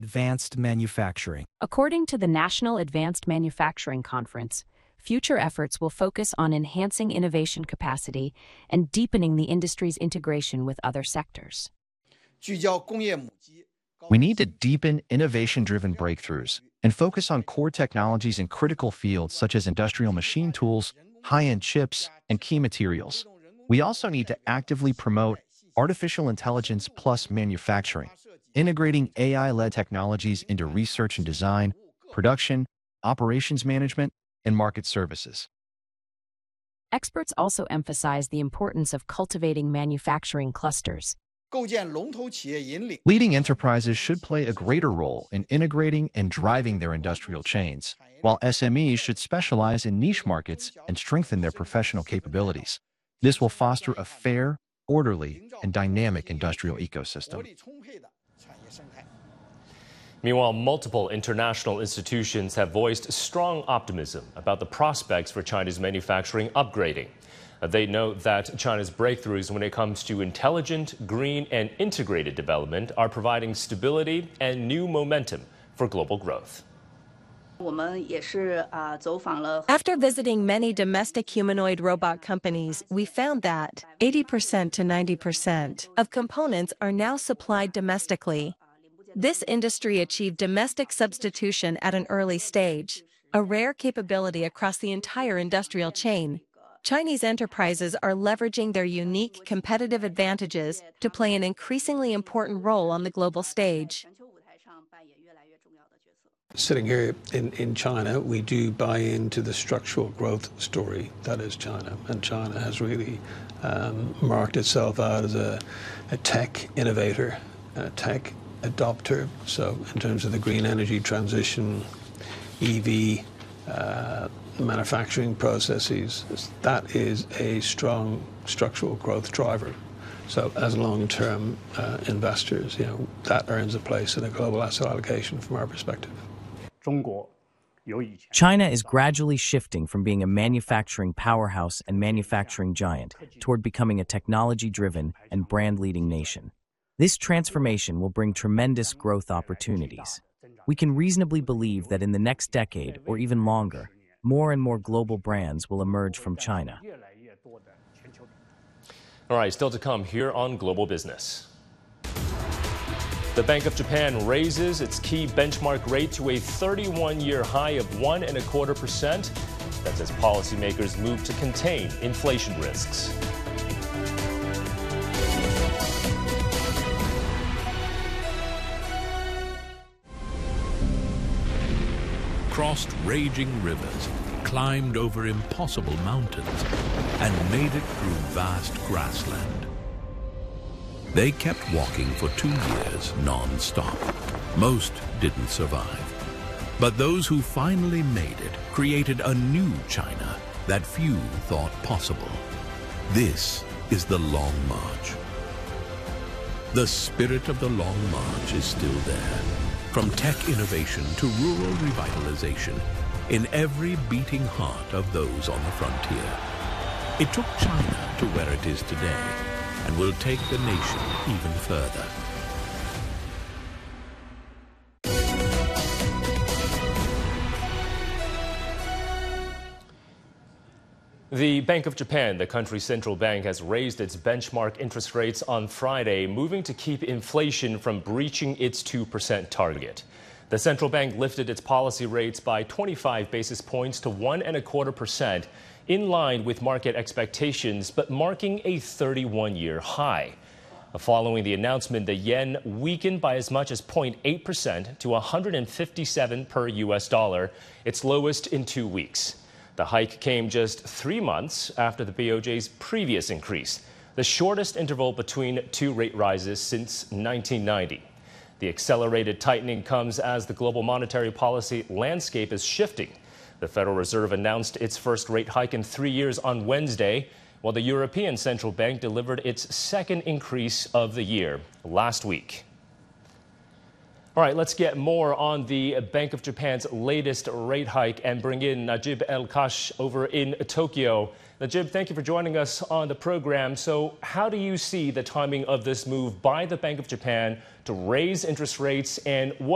advanced manufacturing. According to the National Advanced Manufacturing Conference, future efforts will focus on enhancing innovation capacity and deepening the industry's integration with other sectors. We need to deepen innovation-driven breakthroughs and focus on core technologies in critical fields such as industrial machine tools, high-end chips, and key materials. We also need to actively promote artificial intelligence plus manufacturing, integrating AI-led technologies into research and design, production, operations management, and market services. Experts also emphasize the importance of cultivating manufacturing clusters. Leading enterprises should play a greater role in integrating and driving their industrial chains, while SMEs should specialize in niche markets and strengthen their professional capabilities. This will foster a fair, orderly, and dynamic industrial ecosystem. Meanwhile, multiple international institutions have voiced strong optimism about the prospects for China's manufacturing upgrading. They note that China's breakthroughs when it comes to intelligent, green, and integrated development are providing stability and new momentum for global growth. After visiting many domestic humanoid robot companies, we found that 80% to 90% of components are now supplied domestically. This industry achieved domestic substitution at an early stage, a rare capability across the entire industrial chain. Chinese enterprises are leveraging their unique competitive advantages to play an increasingly important role on the global stage. Sitting here in China, we do buy into the structural growth story that is China. And China has really marked itself out as a tech innovator, a tech adopter. So in terms of the green energy transition, EV, manufacturing processes, that is a strong structural growth driver. So as long-term investors, that earns a place in a global asset allocation from our perspective. China is gradually shifting from being a manufacturing powerhouse and manufacturing giant toward becoming a technology-driven and brand-leading nation. This transformation will bring tremendous growth opportunities. We can reasonably believe that in the next decade, or even longer, more and more global brands will emerge from China. All right, still to come here on Global Business. The Bank of Japan raises its key benchmark rate to a 31-year high of 1.25%. That's as policymakers move to contain inflation risks. Crossed raging rivers, climbed over impossible mountains, and made it through vast grassland. They kept walking for 2 years non-stop. Most didn't survive. But those who finally made it created a new China that few thought possible. This is the Long March. The spirit of the Long March is still there. From tech innovation to rural revitalization, in every beating heart of those on the frontier. It took China to where it is today, and will take the nation even further. The Bank of Japan, the country's central bank, has raised its benchmark interest rates on Friday, moving to keep inflation from breaching its 2% target. The central bank lifted its policy rates by 25 basis points to 1.25%, in line with market expectations, but marking a 31-year high. Following the announcement, the yen weakened by as much as 0.8% to 157 per US dollar, its lowest in 2 weeks. The hike came just 3 months after the BOJ's previous increase, the shortest interval between 2 rate rises since 1990. The accelerated tightening comes as the global monetary policy landscape is shifting. The Federal Reserve announced its first rate hike in 3 years on Wednesday, while the European Central Bank delivered its second increase of the year last week. All right, let's get more on the Bank of Japan's latest rate hike and bring in Najib El-Kash over in Tokyo. Najib, thank you for joining us on the program. So how do you see the timing of this move by the Bank of Japan to raise interest rates, and what